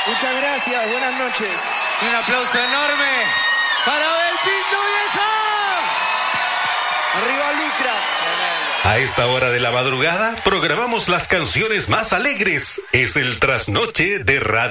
Muchas gracias, buenas noches. Y un aplauso enorme para Abel Pinto, vieja. Arriba Lucra. A esta hora de la madrugada programamos las canciones más alegres. Es el trasnoche de Radio